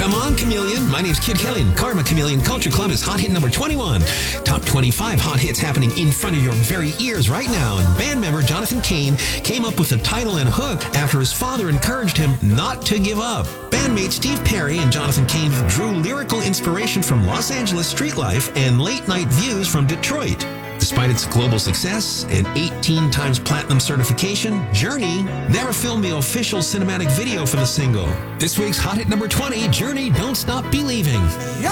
Come on, Chameleon. My name's Kid Kelly, and Karma Chameleon Culture Club is hot hit number 21. Top 25 hot hits happening in front of your very ears right now. And band member Jonathan Cain came up with the title and hook after his father encouraged him not to give up. Bandmate Steve Perry and Jonathan Cain drew lyrical inspiration from Los Angeles street life and late-night views from Detroit. Despite its global success and 18 times platinum certification, Journey never filmed the official cinematic video for the single. This week's hot hit number 20, Journey, Don't Stop Believing.